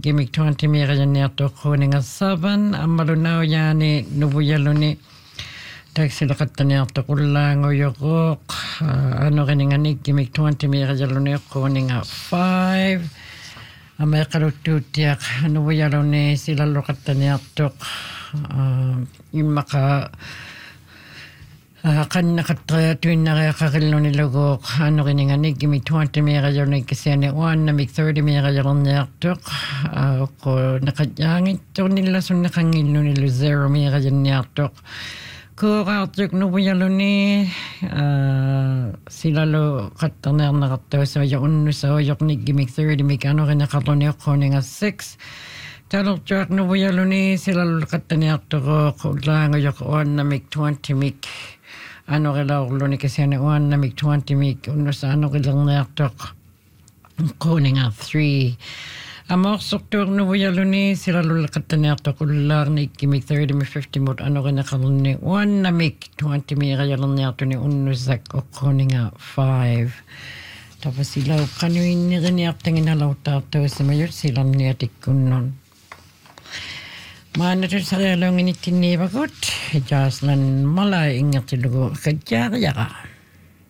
gimmick 20 mira jannerto khoninga 7 amalunau yani nubuyaluni taxi laqattaniarto qullaangu yoqoq anoriningani gimmick 20 mira jaluni khoninga 5 ameqaluttuutiaq nubuyaluni silalluqattaniartoq immaqa qannaqattria tuinnariaqaqilluni luguuq anoriningani gimmick 20 mira jaluni kisiani 1 namik 30 mira jalunniartoq oqqu naqajaangittornillasunneqangilluni 0 mira janniartoq kuuraartuk nubuyaluni silalu qattarniarnaqartuusa unnusaojoqni gimmick 30 mik anorinaqarluniuqquuninga 6 talortuaq nubuyaluni silalu qattaniartoq ullaangujoq 1 namik 20 mik anorilaorluni kisiani 1 namik 20 mik unnusa anorilerniartoq quuninga 3 amorsortuaq nubuyaluni silalu qattaniartoq ullaarni gimmick 30 mik 50 mut anorinaqarluni 1 namik 20 mirajalerniartuni unnusak oqquuninga 5 tapasilau qanuinneriniartanginalautaartuusimayut silarniatikkunnun maanatul sarialunginittinniivakut jaaslan mala ingertilugu kajjaariaqa